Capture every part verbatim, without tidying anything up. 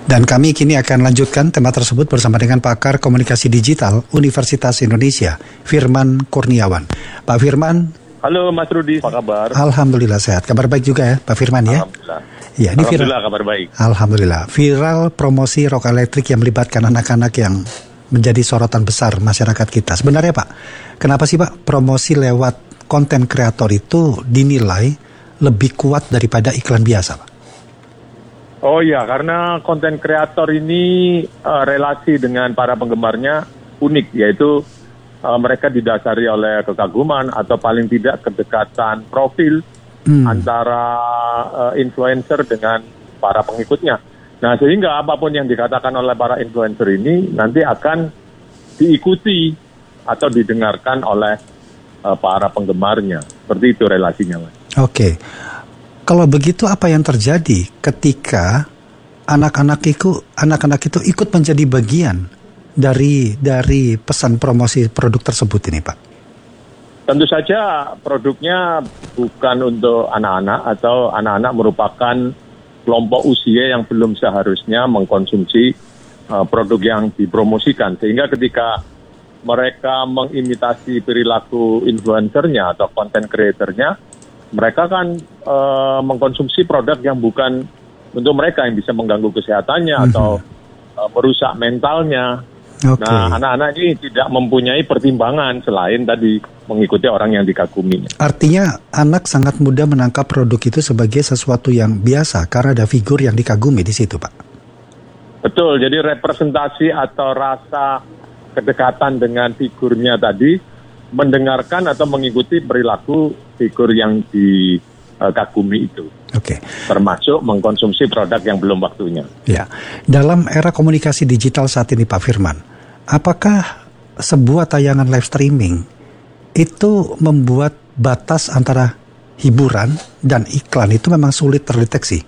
Dan kami kini akan lanjutkan tema tersebut bersama dengan pakar komunikasi digital Universitas Indonesia, Firman Kurniawan. Pak Firman. Halo Mas Rudi, apa kabar? Alhamdulillah sehat. Kabar baik juga ya Pak Firman ya? Alhamdulillah. Ya, ini Alhamdulillah viral, kabar baik. Alhamdulillah. Viral promosi rok elektrik yang melibatkan anak-anak yang menjadi sorotan besar masyarakat kita. Sebenarnya Pak, kenapa sih Pak promosi lewat konten kreator itu dinilai lebih kuat daripada iklan biasa Pak? Oh iya, karena konten kreator ini uh, relasi dengan para penggemarnya unik, yaitu uh, mereka didasari oleh kekaguman atau paling tidak kedekatan profil hmm. antara uh, influencer dengan para pengikutnya. Nah, sehingga apapun yang dikatakan oleh para influencer ini nanti akan diikuti atau didengarkan oleh uh, para penggemarnya. Seperti itu relasinya, Mas. Oke. Okay. Kalau begitu apa yang terjadi ketika anak-anak itu anak-anak itu ikut menjadi bagian dari dari pesan promosi produk tersebut ini, Pak? Tentu saja produknya bukan untuk anak-anak atau anak-anak merupakan kelompok usia yang belum seharusnya mengkonsumsi uh, produk yang dipromosikan. Sehingga ketika mereka mengimitasi perilaku influencernya atau content creatornya, mereka kan e, mengkonsumsi produk yang bukan untuk mereka, yang bisa mengganggu kesehatannya mm-hmm. atau e, merusak mentalnya. Okay. Nah, anak-anak ini tidak mempunyai pertimbangan selain tadi mengikuti orang yang dikaguminya. Artinya anak sangat mudah menangkap produk itu sebagai sesuatu yang biasa karena ada figur yang dikagumi di situ, Pak. Betul, jadi representasi atau rasa kedekatan dengan figurnya tadi mendengarkan atau mengikuti perilaku figur yang dikagumi itu. Oke. Okay. Termasuk mengkonsumsi produk yang belum waktunya. Ya. Dalam era komunikasi digital saat ini Pak Firman, apakah sebuah tayangan live streaming itu membuat batas antara hiburan dan iklan itu memang sulit terdeteksi?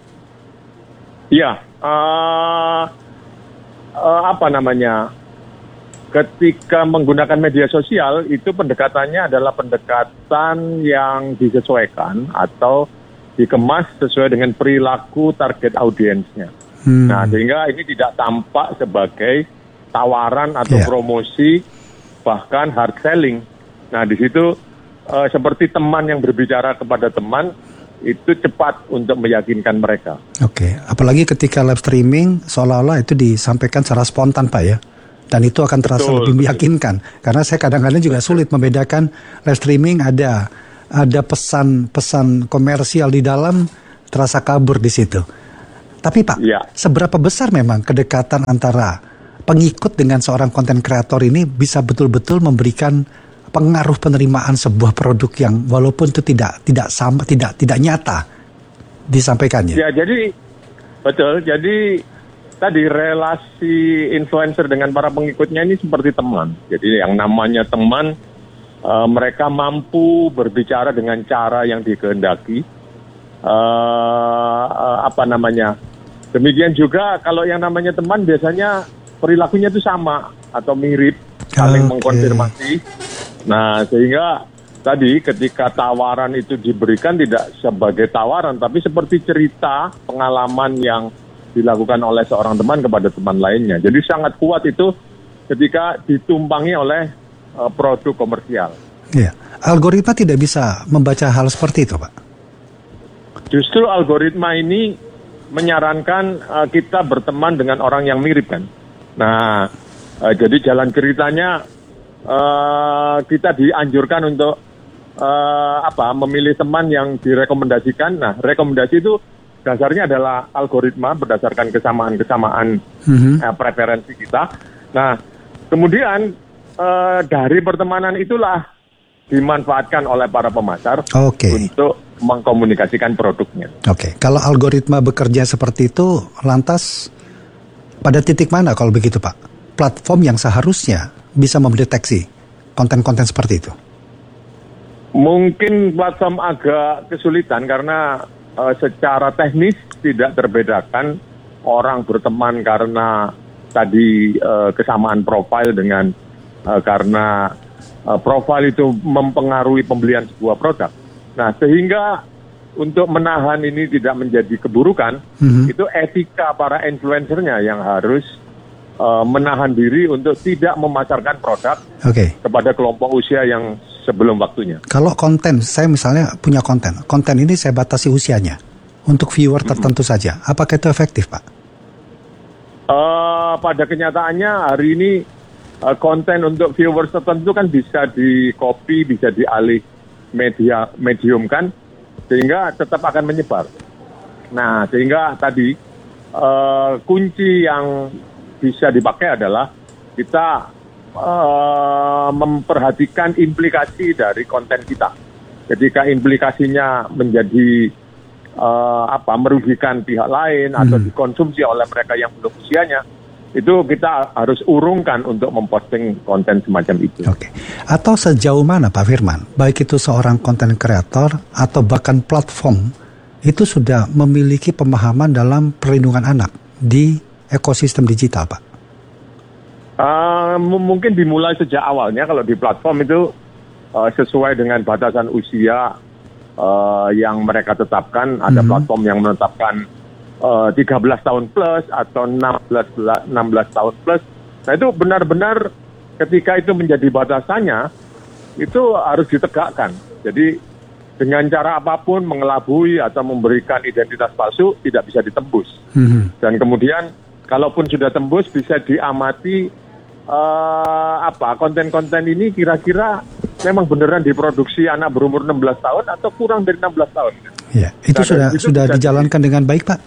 Ya, uh, uh, apa namanya? Ketika menggunakan media sosial, itu pendekatannya adalah pendekatan yang disesuaikan atau dikemas sesuai dengan perilaku target audiensnya. Hmm. Nah, sehingga ini tidak tampak sebagai tawaran atau yeah. promosi, bahkan hard selling. Nah, di situ uh, seperti teman yang berbicara kepada teman, itu cepat untuk meyakinkan mereka. Oke, okay. Apalagi ketika live streaming, seolah-olah itu disampaikan secara spontan, Pak ya? Dan itu akan terasa betul, lebih meyakinkan. Betul. Karena saya kadang-kadang juga sulit membedakan live streaming ada ada pesan-pesan komersial di dalam, terasa kabur di situ. Tapi Pak, ya. Seberapa besar memang kedekatan antara pengikut dengan seorang konten kreator ini bisa betul-betul memberikan pengaruh penerimaan sebuah produk yang walaupun itu tidak tidak sama, tidak tidak nyata disampaikannya. Ya, jadi betul. Jadi tadi relasi influencer dengan para pengikutnya ini seperti teman. Jadi yang namanya teman, uh, mereka mampu berbicara dengan cara yang dikehendaki. Uh, uh, apa namanya? Demikian juga kalau yang namanya teman biasanya perilakunya itu sama atau mirip, saling okay. mengkonfirmasi. Nah, sehingga tadi ketika tawaran itu diberikan tidak sebagai tawaran, tapi seperti cerita pengalaman yang dilakukan oleh seorang teman kepada teman lainnya. Jadi sangat kuat itu ketika ditumpangi oleh uh, produk komersial. Iya. Algoritma tidak bisa membaca hal seperti itu, Pak. Justru algoritma ini menyarankan uh, kita berteman dengan orang yang mirip kan. Nah, uh, jadi jalan ceritanya uh, kita dianjurkan untuk uh, apa? memilih teman yang direkomendasikan. Nah, rekomendasi itu dasarnya adalah algoritma berdasarkan kesamaan-kesamaan mm-hmm. eh, preferensi kita. Nah, kemudian eh, dari pertemanan itulah dimanfaatkan oleh para pemasar okay. untuk mengkomunikasikan produknya. Oke, okay. Kalau algoritma bekerja seperti itu, lantas pada titik mana kalau begitu Pak? Platform yang seharusnya bisa mendeteksi konten-konten seperti itu? Mungkin platform agak kesulitan karena Uh, secara teknis tidak terbedakan orang berteman karena tadi uh, kesamaan profil dengan uh, karena uh, profil itu mempengaruhi pembelian sebuah produk. Nah, sehingga untuk menahan ini tidak menjadi keburukan, mm-hmm. itu etika para influencernya yang harus uh, menahan diri untuk tidak memasarkan produk okay. kepada kelompok usia yang sebelum waktunya. Kalau konten, saya misalnya punya konten, konten ini saya batasi usianya untuk viewer tertentu mm-hmm. saja. Apakah itu efektif, Pak? Uh, pada kenyataannya hari ini uh, konten untuk viewers tertentu kan bisa di copy, bisa dialih media medium kan, sehingga tetap akan menyebar. Nah, sehingga tadi uh, kunci yang bisa dipakai adalah kita uh, memperhatikan implikasi dari konten kita. Ketika implikasinya menjadi uh, apa merugikan pihak lain hmm. atau dikonsumsi oleh mereka yang belum usianya, itu kita harus urungkan untuk memposting konten semacam itu. Oke. Atau sejauh mana Pak Firman, baik itu seorang konten kreator atau bahkan platform, itu sudah memiliki pemahaman dalam perlindungan anak di ekosistem digital, Pak? Uh, m- mungkin dimulai sejak awalnya kalau di platform itu uh, sesuai dengan batasan usia uh, yang mereka tetapkan. Ada mm-hmm. platform yang menetapkan uh, tiga belas tahun plus atau enam belas tahun plus. Nah itu benar-benar ketika itu menjadi batasannya, itu harus ditegakkan. Jadi dengan cara apapun mengelabui atau memberikan identitas palsu tidak bisa ditembus. Mm-hmm. Dan kemudian kalaupun sudah tembus bisa diamati Uh, apa konten-konten ini kira-kira memang beneran diproduksi anak berumur enam belas tahun atau kurang dari enam belas tahun. Ya, itu nah, sudah itu sudah dijalankan di... dengan baik, Pak?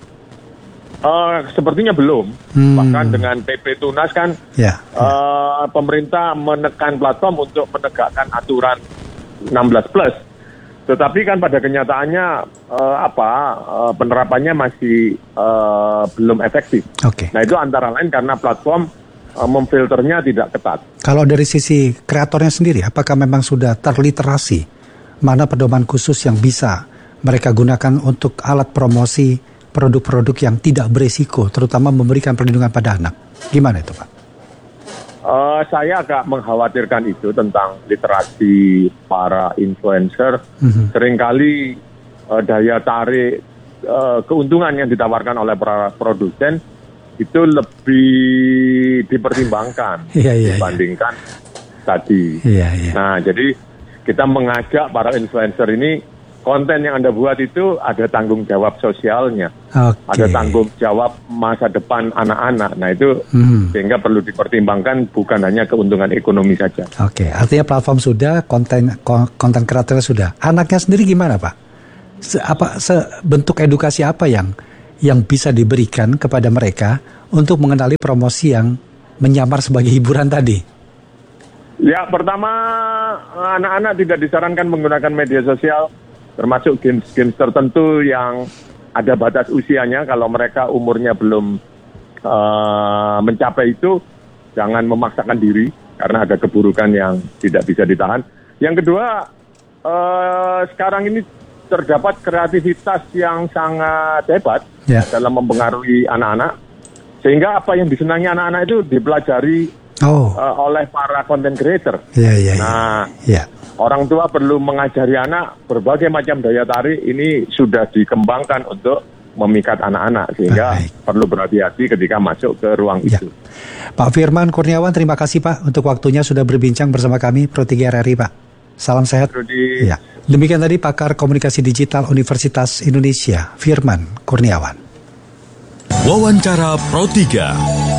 Uh, sepertinya belum. Hmm. Bahkan dengan P P Tunas kan ya, uh, ya. pemerintah menekan platform untuk menegakkan aturan enam belas plus. Tetapi kan pada kenyataannya uh, apa uh, penerapannya masih uh, belum efektif. Okay. Nah itu antara lain karena platform memfilternya tidak ketat. Kalau dari sisi kreatornya sendiri, apakah memang sudah terliterasi mana pedoman khusus yang bisa mereka gunakan untuk alat promosi produk-produk yang tidak beresiko, terutama memberikan perlindungan pada anak? Gimana itu, Pak? Uh, saya agak mengkhawatirkan itu tentang literasi para influencer. Mm-hmm. Seringkali uh, daya tarik uh, keuntungan yang ditawarkan oleh para produsen itu lebih dipertimbangkan iya, iya, dibandingkan iya. tadi. Iya, iya. Nah, jadi kita mengajak para influencer ini, konten yang Anda buat itu ada tanggung jawab sosialnya, okay. ada tanggung jawab masa depan anak-anak. Nah, itu hmm. sehingga perlu dipertimbangkan bukan hanya keuntungan ekonomi saja. Oke, okay. Artinya platform sudah, konten konten kreator sudah. Anaknya sendiri gimana, Pak? Se, apa sebentuk edukasi apa yang yang bisa diberikan kepada mereka untuk mengenali promosi yang menyamar sebagai hiburan tadi? Ya, pertama anak-anak tidak disarankan menggunakan media sosial, termasuk games-games tertentu yang ada batas usianya. Kalau mereka umurnya belum uh, mencapai itu, jangan memaksakan diri karena ada keburukan yang tidak bisa ditahan. Yang kedua, uh, sekarang ini terdapat kreativitas yang sangat hebat yeah. dalam mempengaruhi anak-anak, sehingga apa yang disenangi anak-anak itu dipelajari oh. uh, oleh para content creator. Yeah, yeah, nah, yeah. orang tua perlu mengajari anak berbagai macam daya tarik. Ini sudah dikembangkan untuk memikat anak-anak, sehingga Baik. perlu berhati-hati ketika masuk ke ruang yeah. itu. Pak Firman Kurniawan, terima kasih Pak untuk waktunya sudah berbincang bersama kami Pro tiga R R I, Pak. Salam sehat. Rudy. Ya. Demikian tadi pakar komunikasi digital Universitas Indonesia, Firman Kurniawan. Wawancara Pro tiga.